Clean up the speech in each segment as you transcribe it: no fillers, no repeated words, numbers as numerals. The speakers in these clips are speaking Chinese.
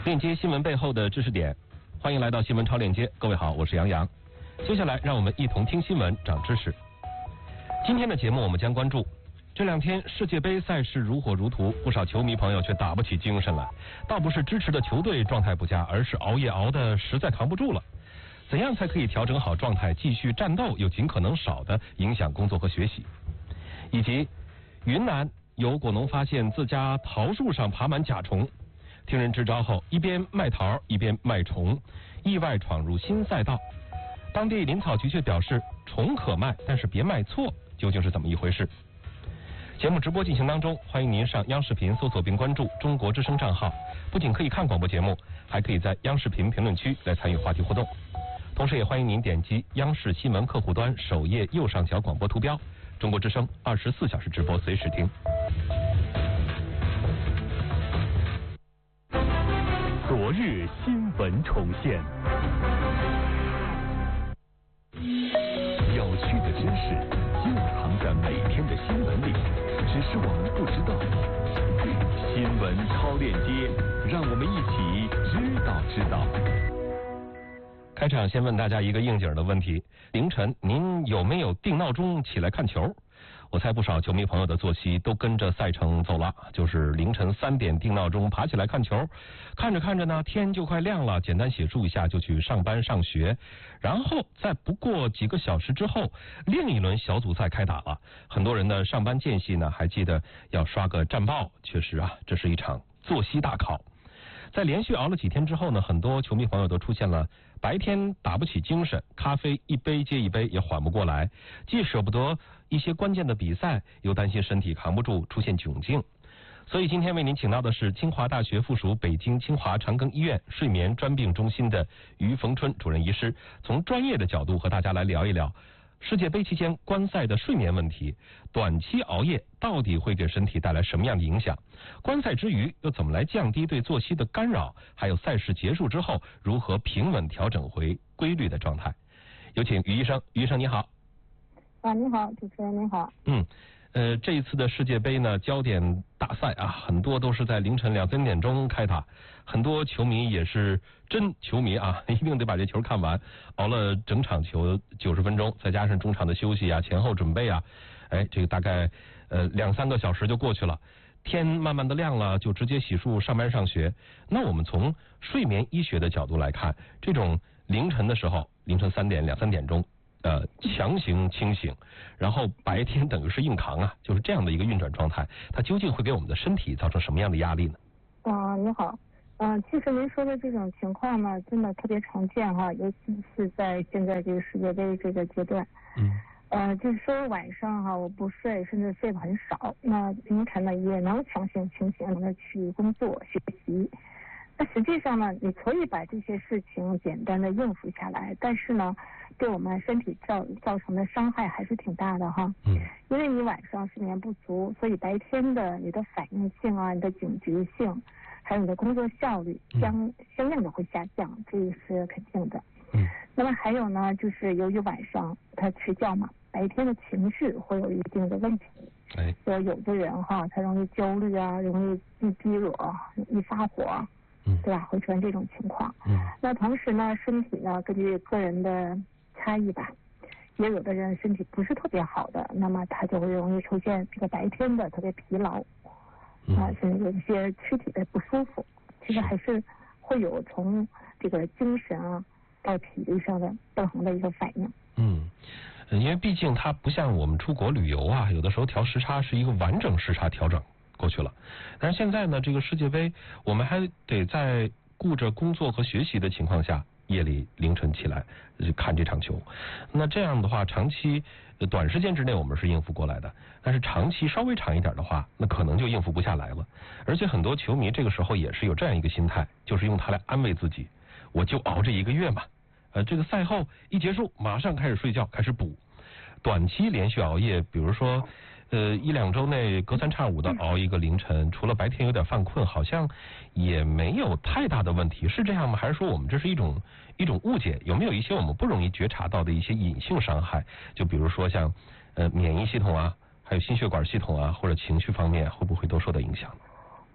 链接新闻背后的知识点，欢迎来到新闻超链接。各位好，我是杨洋。接下来让我们一同听新闻，长知识。今天的节目我们将关注这两天世界杯赛事如火如荼，不少球迷朋友却打不起精神来。倒不是支持的球队状态不佳，而是熬夜熬得实在扛不住了。怎样才可以调整好状态，继续战斗又尽可能少的影响工作和学习？以及云南有果农发现自家桃树上爬满甲虫，听人支招后一边卖桃一边卖虫，意外闯入新赛道。当地林草局却表示虫可卖，但是别卖错，究竟是怎么一回事？节目直播进行当中，欢迎您上央视频搜索并关注中国之声账号，不仅可以看广播节目，还可以在央视频评论区来参与话题互动。同时也欢迎您点击央视新闻客户端首页右上角广播图标，中国之声24小时直播，随时听。 昨日新闻重现，有趣的知识就藏在每天的新闻里，只是我们不知道。新闻超链接，让我们一起知道。 开场先问大家一个应景的问题：凌晨您有没有定闹钟起来看球？我猜不少球迷朋友的作息都跟着赛程走了，就是凌晨3点定闹钟爬起来看球，看着看着呢，天就快亮了，简单洗漱一下就去上班上学，然后在不过几个小时之后，另一轮小组赛开打了。很多人的上班间隙呢，还记得要刷个战报，确实啊，这是一场作息大考。在连续熬了几天之后呢，很多球迷朋友都出现了白天打不起精神，咖啡一杯接一杯也缓不过来，既舍不得一些关键的比赛，又担心身体扛不住出现窘境。所以今天为您请到的是清华大学附属北京清华长庚医院睡眠专病中心的于逢春主任医师，从专业的角度和大家来聊一聊世界杯期间观赛的睡眠问题，短期熬夜到底会给身体带来什么样的影响？观赛之余又怎么来降低对作息的干扰？还有赛事结束之后如何平稳调整回规律的状态？有请于医生。于医生你好。 你好，主持人你好。 这一次的世界杯呢，焦点大赛啊，很多都是在凌晨2、3点钟开打，很多球迷也是真球迷啊，一定得把这球看完，熬了整场球90分钟，再加上中场的休息啊、前后准备啊，这个大概2、3个小时就过去了。天慢慢的亮了，就直接洗漱上班上学。那我们从睡眠医学的角度来看，这种凌晨的时候，凌晨3点、2、3点钟。强行清醒，然后白天等于是硬扛啊，就是这样的一个运转状态，它究竟会给我们的身体造成什么样的压力呢？ 你好，其实您说的这种情况呢，真的特别常见哈，尤其是在现在这个世界杯这个阶段。就是说晚上哈，我不睡，甚至睡得很少，那凌晨呢也能强行清醒的去工作学习。那实际上呢，你可以把这些事情简单的应付下来，但是呢，对我们身体造成的伤害还是挺大的哈。因为你晚上睡眠不足，所以白天的你的反应性啊、你的警觉性，还有你的工作效率相应的会下降，这个是肯定的。那么还有呢，就是由于晚上他睡觉嘛，白天的情绪会有一定的问题。所以有的人哈，他容易焦虑啊，容易易低惹，易发火。对吧？会出现这种情况。那同时呢，身体呢，根据个人的差异吧，也有的人身体不是特别好的，那么他就会容易出现这个白天的特别疲劳，甚至有一些躯体的不舒服。其实还是会有从这个精神啊到体力上的不同的一个反应。 因为毕竟它不像我们出国旅游啊，有的时候调时差是一个完整时差调整过去了，但是现在呢，这个世界杯我们还得在顾着工作和学习的情况下，夜里凌晨起来看这场球。那这样的话，长期短时间之内我们是应付过来的，但是长期稍微长一点的话，那可能就应付不下来了。而且很多球迷这个时候也是有这样一个心态，就是用它来安慰自己，我就熬这1个月嘛，这个赛后一结束马上开始睡觉开始补。短期连续熬夜，比如说1、2周内隔3差5的熬一个凌晨，除了白天有点犯困，好像也没有太大的问题，是这样吗？还是说我们这是一种误解？有没有一些我们不容易觉察到的一些隐性伤害？就比如说像免疫系统啊，还有心血管系统啊，或者情绪方面，会不会都受到影响？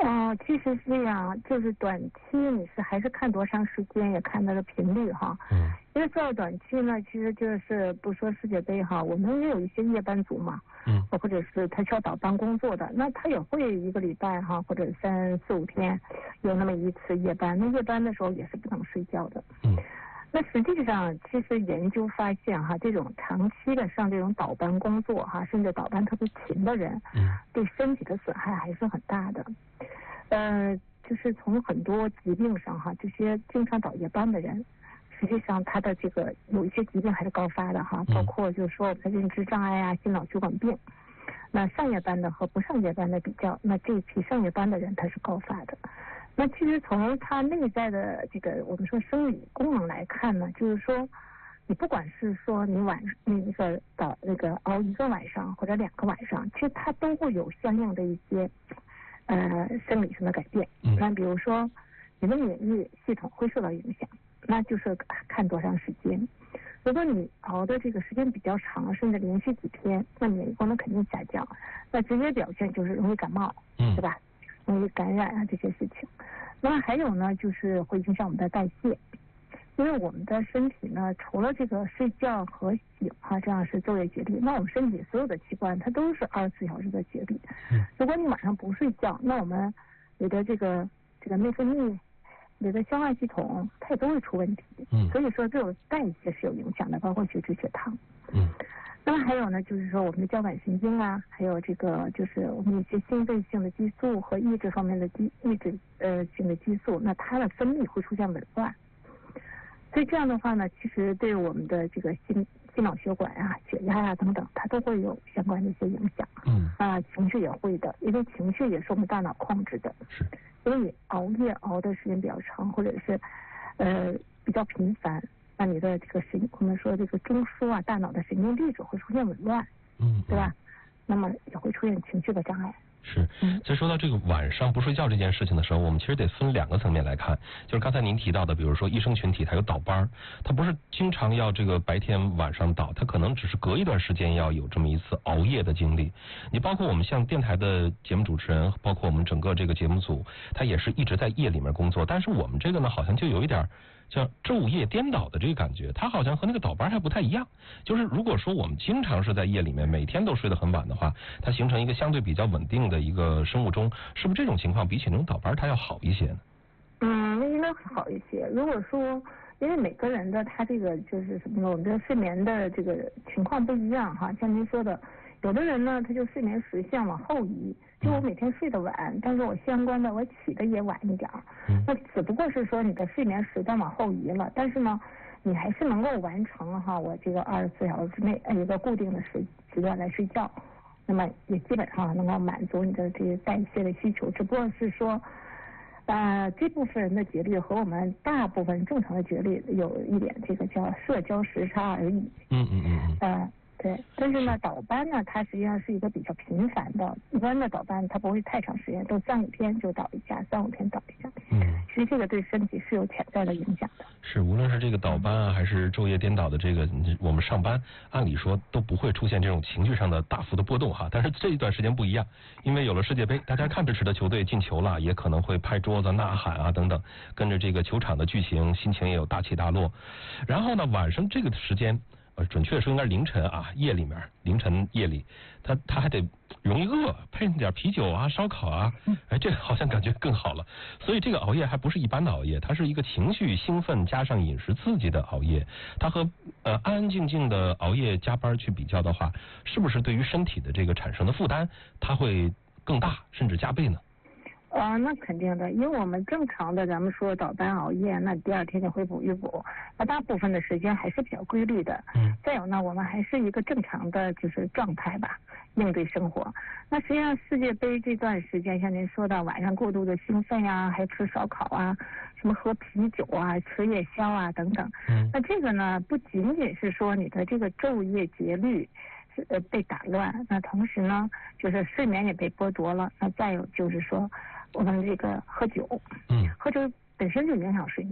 其实是这样，就是短期你是还是看多长时间，也看它的频率哈。因为说到短期呢，其实就是不说世界杯哈，我们也有一些夜班族嘛，或者是他需要倒班工作的，那他也会一个礼拜哈，或者3、4、5天有那么一次夜班，那夜班的时候也是不能睡觉的。那实际上，其实研究发现哈，这种长期的上这种倒班工作哈，甚至倒班特别勤的人，对身体的损害还是很大的。就是从很多疾病上哈，这些经常倒夜班的人，实际上他的这个有一些疾病还是高发的哈，包括就是说我们的认知障碍啊、心脑血管病。那上夜班的和不上夜班的比较，那这一批上夜班的人他是高发的。那其实从他内在的这个我们说生理功能来看呢，就是说你不管是说你倒熬1个晚上或者2个晚上，其实它都会有相应的一些生理上的改变。那比如说你的免疫系统会受到影响，那就是看多长时间。如果你熬的这个时间比较长，甚至连续几天，那免疫功能肯定下降，那直接表现就是容易感冒，对吧？容易感染啊这些事情。那还有呢，就是会影响我们的代谢，因为我们的身体呢，除了这个睡觉和醒这样是昼夜节律，那我们身体所有的器官它都是24小时的节律。如果你晚上不睡觉，那我们你的这个内分泌、你的消化系统它也都会出问题。所以说这种代谢是有影响的，包括血脂、血糖。那么还有呢，就是说我们的交感神经啊，还有这个就是我们一些兴奋性的激素和抑制方面的抑制性的激素，那它的分泌会出现紊乱。所以这样的话呢，其实对我们的这个心脑血管啊、血压啊等等，它都会有相关的一些影响。情绪也会的，因为情绪也是我们大脑控制的。因为你熬夜熬的时间比较长，或者是比较频繁，那你的这个我们说这个中枢啊，大脑的神经递质会出现紊乱，对吧？那么也会出现情绪的障碍。 是，在说到这个晚上不睡觉这件事情的时候，我们其实得分2个层面来看。就是刚才您提到的，比如说医生群体他有倒班，他不是经常要这个白天晚上倒，他可能只是隔一段时间要有这么一次熬夜的经历。你包括我们像电台的节目主持人，包括我们整个这个节目组，他也是一直在夜里面工作，但是我们这个呢，好像就有一点像昼夜颠倒的这个感觉，它好像和那个倒班还不太一样。就是如果说我们经常是在夜里面每天都睡得很晚的话，它形成一个相对比较稳定的一个生物钟，是不是这种情况比起那种倒班它要好一些呢？ 应该会好一些。如果说因为每个人的他这个就是什么呢，我们的睡眠的这个情况不一样哈，像您说的，有的人呢他就睡眠时相往后移，就我每天睡得晚，但是我相关的我起的也晚一点，那只不过是说你的睡眠时段往后移了，但是呢你还是能够完成哈我这个24小时之内一个固定的时段来睡觉，那么也基本上能够满足你的这些代谢的需求，只不过是说这部分人的节律和我们大部分正常的节律有一点这个叫社交时差而已。对，但是呢，倒班呢，它实际上是一个比较频繁的，一般的倒班它不会太长时间，都3、5天就倒一下，3、5天倒一下。其实这个对身体是有潜在的影响的。 是，无论是这个倒班啊，还是昼夜颠倒的这个，我们上班按理说都不会出现这种情绪上的大幅的波动哈。但是这一段时间不一样，因为有了世界杯，大家看支持的球队进球了，也可能会拍桌子、呐喊啊等等，跟着这个球场的剧情，心情也有大起大落。然后呢，晚上这个时间。准确说应该是凌晨啊，凌晨夜里，他还得容易饿，配点啤酒啊、烧烤啊，这个好像感觉更好了。所以这个熬夜还不是一般的熬夜，它是一个情绪兴奋加上饮食刺激的熬夜。它和安安静静的熬夜加班去比较的话，是不是对于身体的这个产生的负担，它会更大，甚至加倍呢？ 那肯定的，因为我们正常的咱们说倒班熬夜，那第2天就会补一补，那大部分的时间还是比较规律的。再有呢，我们还是一个正常的就是状态吧，应对生活。那实际上世界杯这段时间，像您说的晚上过度的兴奋呀，还吃烧烤啊，什么喝啤酒啊，吃夜宵啊等等。那这个呢，不仅仅是说你的这个昼夜节律被打乱，那同时呢，就是睡眠也被剥夺了。那再有就是说，我们这个喝酒，喝酒本身就影响睡眠。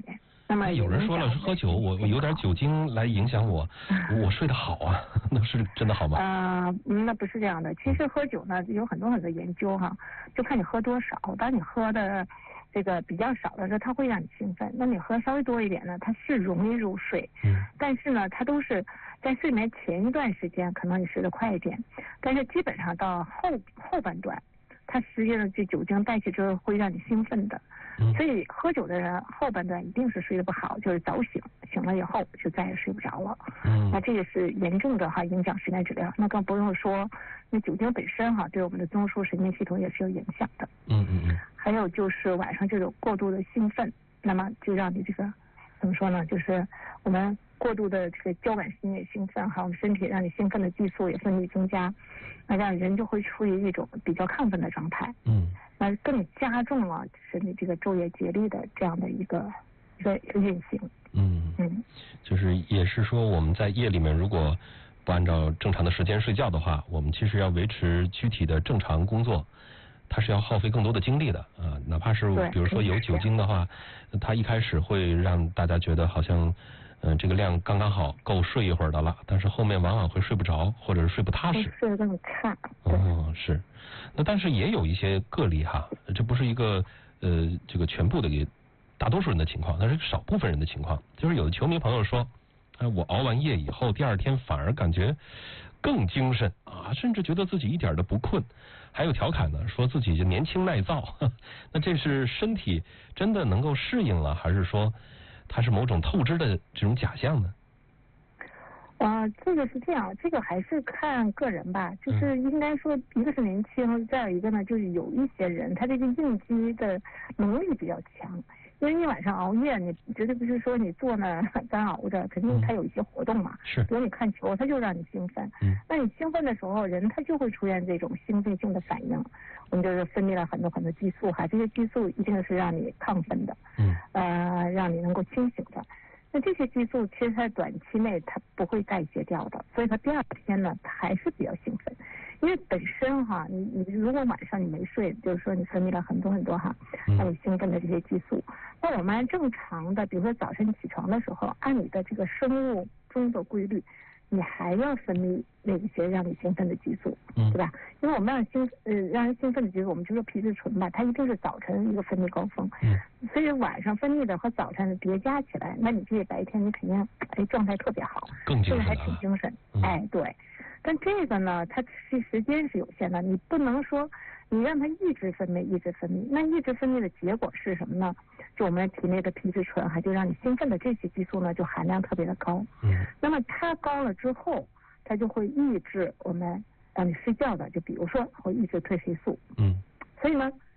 那么有人说了，喝酒我有点酒精来影响我睡得好啊，那是真的好吗？ 那不是这样的。其实喝酒呢有很多研究哈，就看你喝多少。当你喝的这个比较少的时候，它会让你兴奋；那你喝稍微多一点呢，它是容易入睡。但是呢，它都是在睡眠前一段时间，可能你睡得快一点，但是基本上到后半段，它实际上这酒精代谢之后会让你兴奋的。所以喝酒的人后半段一定是睡得不好，就是早醒，醒了以后就再也睡不着了。那这个是严重的影响睡眠质量。那更不用说，那酒精本身对我们的中枢神经系统也是有影响的。还有就是晚上这种过度的兴奋，那么就让你这个怎么说呢？就是我们过度的这个交感神经兴奋我们身体让你兴奋的激素也分泌增加，那让人就会处于一种比较亢奋的状态。那更加重了身体这个昼夜节律的这样的一个运行。 就是也是说我们在夜里面如果不按照正常的时间睡觉的话，我们其实要维持躯体的正常工作，它是要耗费更多的精力的哪怕是比如说有酒精的话，它一开始会让大家觉得好像这个量刚刚好够睡一会儿的了，但是后面往往会睡不着或者是睡不踏实， 睡得更差。 是。那但是也有一些个例这不是一个这个全部的大多数人的情况，那是少部分人的情况。就是有的球迷朋友说，我熬完夜以后第二天反而感觉更精神甚至觉得自己一点都不困，还有调侃呢，说自己就年轻耐造。那这是身体真的能够适应了，还是说它是某种透支的这种假象呢？ 这个是这样，这个还是看个人吧。就是应该说，一个是年轻，再有一个呢，就是有一些人他这个应激的能力比较强。因为你晚上熬夜，你绝对不是说你坐那干熬着，肯定他有一些活动嘛。 是。 比如你看球，他就让你兴奋。那你兴奋的时候，人他就会出现这种兴奋性的反应。我们就是分泌了很多激素这些激素一定是让你亢奋的。让你能够清醒的。那这些激素其实在短期内它不会代谢掉的，所以它第二天呢，它还是比较兴奋。因为本身你如果晚上你没睡，就是说你分泌了很多让你兴奋的这些激素。那我们按正常的，比如说早晨起床的时候，按你的这个生物钟的规律，你还要分泌那些让你兴奋的激素，对吧？因为我们让人兴奋的激素，我们就说皮质醇吧，它一定是早晨一个分泌高峰，所以晚上分泌的和早晨叠加起来，那你这白天你肯定状态特别好， 更精神， 还挺精神。对。但这个呢，它时间是有限的，你不能说你让它一直分泌，那一直分泌的结果是什么呢？就我们体内的皮质醇就让你兴奋的这些激素呢，就含量特别的高。那么它高了之后，它就会抑制我们让你睡觉的，就比如说会抑制褪黑素。所以呢，